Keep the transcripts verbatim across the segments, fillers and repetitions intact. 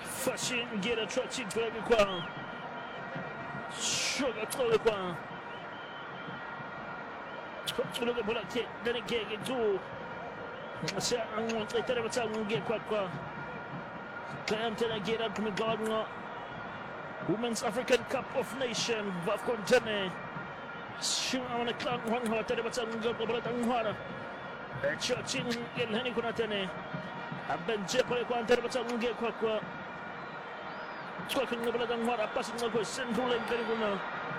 Fashion get a trotting to every crown. Sugar to the crown. To the bullet, then again, get two. I said, I want to tell you what I'm get quite well. Clam to get up to the garden. Women's African Cup of Nations, Vafcon Tene. Sure, I want to clown one heart, tell you what I'm going to bullet and water. Churching in Hennikunatene. I've been jeoparding one, tell you what I'm going to get quite well. Talking about the water, passing over Central and Gariguna.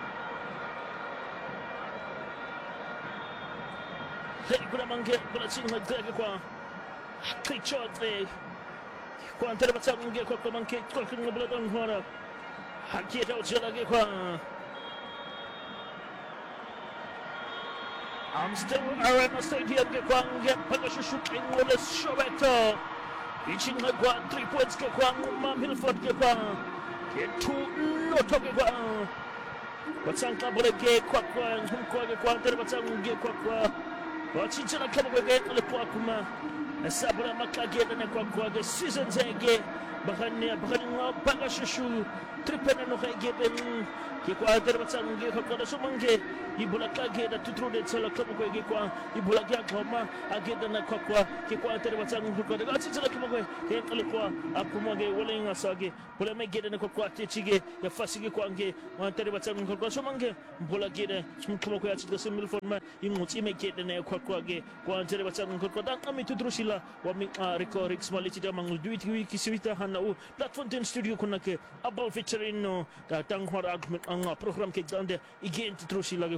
Hennikuramange, bullets in the Gagua. Take short there. One, tell you what I'm going to get quite monkey, talking about the water. I get out Jelagua. I'm still around the stadium. Get one, get Pagashu shooting with a Shobeto. Reaching the one, three points. Get one, Mam Hilford. Get one, get two, Lotto. Get one. But Sanka Boleke, Quakwa, Humqua, get one, Terbatam, get Quakwa. What's in a couple of get the Quakuma. A Sabra Makagate and a Quakwa, the seasons again. Bahania, Bahania, Pagashu, Tripen and Hogan. Kikwa Terbatam, get Hokoda Sumange. Ibulaka get a two true solo Kamukwa, Ibulaka Koma, I get the Nakakwa, Kikwa Terbatam, who got the Gatsi Lakimaway, Kenkalakwa, Apumage, Willing Asagi, Pulame get in a Kokwa Tichige, the Fasigi Kwange, one Terbatam Kokosumange, Bulagida, Smukumaka to the symbol for my Imuti get the Nakwage, one Terbatam Kokodan, Ami to Drusilla, Wami Rico Rix Malitida Mangu, do it Wiki Sivita Hanau, Platform ten Studio Kunake, about featuring no, the Tanghor argument on a program kicked down there again to Drusilla.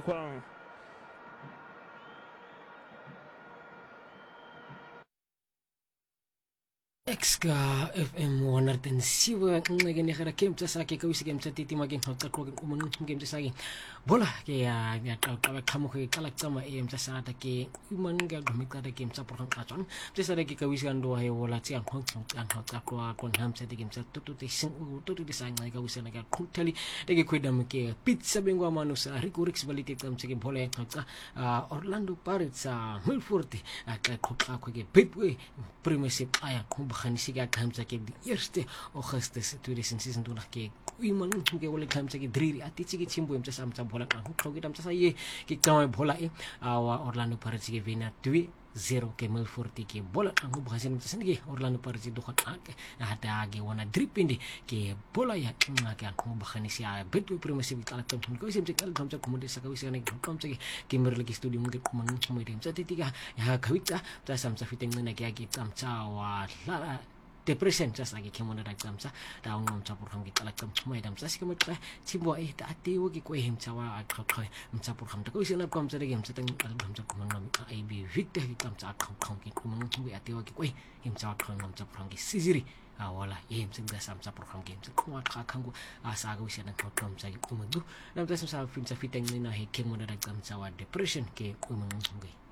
Exka F M one hundred seven ngayon kaya kem sa sake kawis kem sa titi maging hotel ko kumun kem sa sake bola kaya ya taw kamu ke kalak sama em sa sata ke man ga gumit ka kem sa porang kacon sa sake kawis kan do hay wala siang hong kan hotel ko kon ham sa kem sa tutu te sing tutu te sang ngai kawis na ka kutali de ke dam ke pizza bengwa manusa rikurix balite kam sa kem bola ka Orlando Pirates sa Milford ka ko ka ko ke pitwe premiership aya Khanisi ga kamsa ke eerste Augustus tweeduizend zesentwintig ke iman ke wala kamsa ke driri ati chigi chimbo emsa samsa bola ka khogi tamsa sa ye ke kamay bola e awa Orlando Pirates ke vina two zero ke Milford ke bola ang bukasin tamsa sindi Orlando Pirates do khat ata ge wana dripindi ke bola ya ngaka ang bukhanisi a betu premiership kala tam ko sim kala tam sa komode sa kawis ne kam sa ke mer lagi studio mo ke kuman mo dem sa titika ya kawita ta samsa fiteng na ke agi tam sa wa depression just lagi kemona dak tamsa daung ngom capur ham kita lakam mai dam sa sikam tra chimbo eh ta ati wo ki ko hem chawa akho kho am capur ham ta ko sina kam sa gem sa tang al ham cha kumang nam ai bi victor ki tam sa akho kho ki kumang chimbo ati wo ki ko hem chawa kho ngom capur ham ki siziri awala yem sing da sam capur ham gem sa khwa kha khangu asa go sina kho kam sa ki kumang du nam ta sa fin sa fiteng ni na he kemona dak tam chawa depression ke kumang ngi